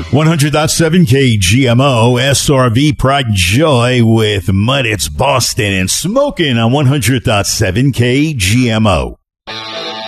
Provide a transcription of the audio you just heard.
100.7 KGMO, SRV, Pride and Joy with Mud. It's Boston and smoking on 100.7 KGMO.